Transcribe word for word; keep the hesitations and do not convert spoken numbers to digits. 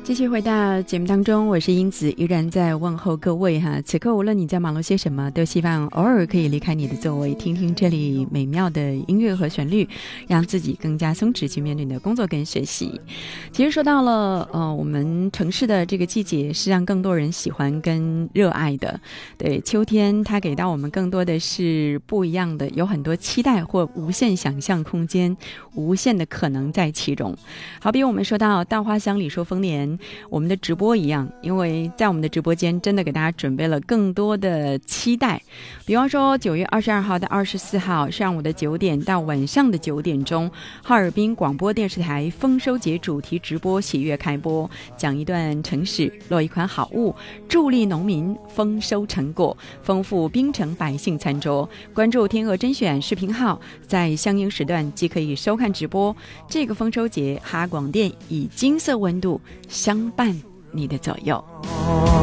继续回到节目当中，我是英子，依然在问候各位哈。此刻无论你在忙碌些什么，都希望偶尔可以离开你的座位，听听这里美妙的音乐和旋律，让自己更加松弛去面对你的工作跟学习。其实说到了呃，我们城市的这个季节是让更多人喜欢跟热爱的。对，秋天它给到我们更多的是不一样的，有很多期待或无限想象空间，无限的可能在其中。好比我们说到稻花香里说丰年，我们的直播一样，因为在我们的直播间真的给大家准备了更多的期待。比方说九月二十二号到二十四号上午的九点到晚上的九点钟，哈尔滨广播电视台丰收节主题直播喜悦开播，讲一段城史，落一款好物，助力农民丰收成果，丰富滨城百姓餐桌。关注天鹅甄选视频号，在相应时段即可以收看直播。这个丰收节，哈广电以金色温度相伴你的左右。